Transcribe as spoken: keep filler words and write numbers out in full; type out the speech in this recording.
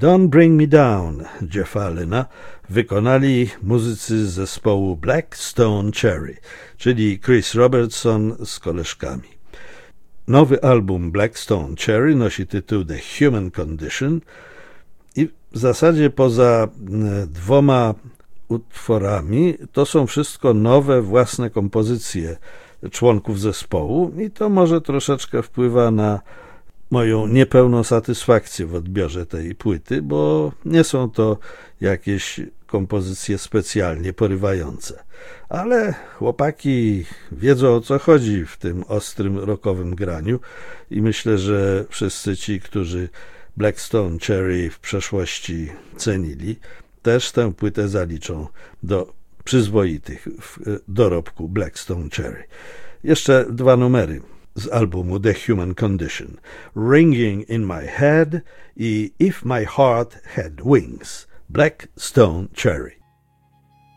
Don't Bring Me Down Jeffa Lynna wykonali muzycy zespołu Black Stone Cherry, czyli Chris Robertson z koleżkami. Nowy album Black Stone Cherry nosi tytuł The Human Condition i w zasadzie poza dwoma utworami to są wszystko nowe, własne kompozycje członków zespołu i to może troszeczkę wpływa na moją niepełną satysfakcję w odbiorze tej płyty, bo nie są to jakieś kompozycje specjalnie porywające. Ale chłopaki wiedzą, o co chodzi w tym ostrym rockowym graniu i myślę, że wszyscy ci, którzy Black Stone Cherry w przeszłości cenili, też tę płytę zaliczą do przyzwoitych w dorobku Black Stone Cherry. Jeszcze dwa numery z albumu The Human Condition. Ringing in My Head i If My Heart Had Wings. Black Stone Cherry.